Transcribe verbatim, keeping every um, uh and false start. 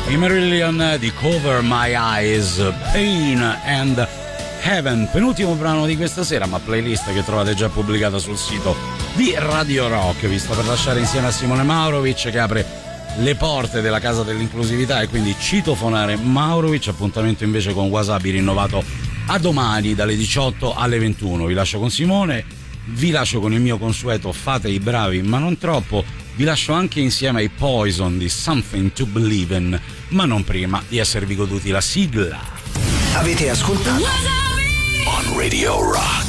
I Marillion di Cover My Eyes, Pain and Heaven, penultimo brano di questa sera, ma playlist che trovate già pubblicata sul sito di Radio Rock. Vi sto per lasciare insieme a Simone Maurovic, che apre le porte della casa dell'inclusività, e quindi citofonare Maurovic. Appuntamento invece con Wasabi rinnovato a domani dalle diciotto alle ventuno. Vi lascio con Simone, vi lascio con il mio consueto fate i bravi ma non troppo, vi lascio anche insieme ai Poison di Something to Believe in, ma non prima di esservi goduti la sigla. Avete ascoltato On Radio Rock